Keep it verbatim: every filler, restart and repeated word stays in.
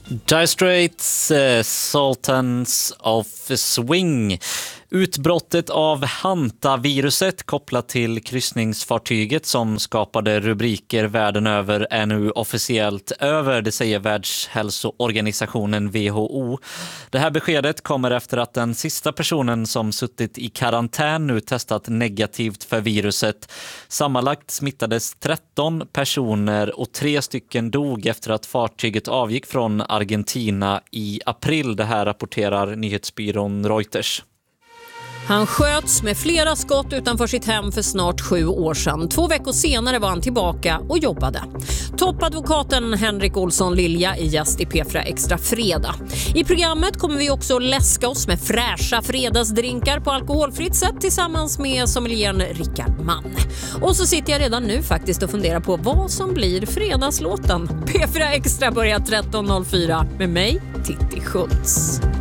Dire Straits, eh, Sultans of Swing. Utbrottet av hantaviruset kopplat till kryssningsfartyget som skapade rubriker världen över är nu officiellt över, det säger Världshälsoorganisationen W H O. Det här beskedet kommer efter att den sista personen som suttit i karantän nu testat negativt för viruset. Sammanlagt smittades tretton personer och tre stycken dog efter att fartyget avgick från Argentina i april. Det här rapporterar nyhetsbyrån Reuters. Han sköts med flera skott utanför sitt hem för snart sju år sedan. Två veckor senare var han tillbaka och jobbade. Toppadvokaten Henrik Olsson Lilja är gäst i P fyra Extra Fredag. I programmet kommer vi också läska oss med fräscha fredagsdrinkar på alkoholfritt sätt tillsammans med sommelieren Rickard Mann. Och så sitter jag redan nu faktiskt och funderar på vad som blir fredagslåten. P fyra Extra börjar tretton noll fyra med mig, Titti Schultz.